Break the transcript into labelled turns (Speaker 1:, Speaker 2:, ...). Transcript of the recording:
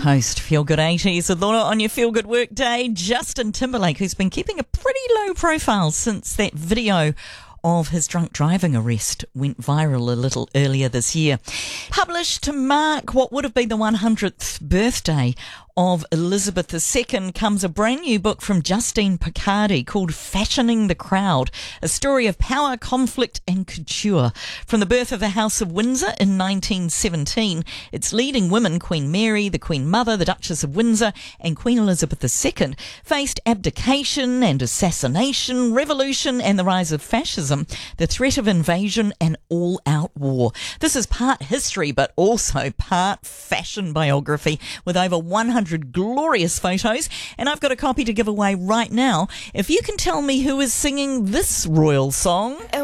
Speaker 1: host, Feel Good 80s with Lorna on your Feel Good Work Day. Justin Timberlake, who's been keeping a pretty low profile since that video of his drunk driving arrest went viral a little earlier this year. Published to mark what would have been the 100th birthday of Elizabeth II comes a brand new book from Justine Picardi called Fashioning the Crowd, a story of power, conflict and couture. From the birth of the House of Windsor in 1917, its leading women, Queen Mary, the Queen Mother, the Duchess of Windsor and Queen Elizabeth II, faced abdication and assassination, revolution and the rise of fascism, the threat of invasion and all-out war. This is part history but also part fashion biography with over 100 glorious photos, and I've got a copy to give away right now. If you can tell me who is singing this royal song.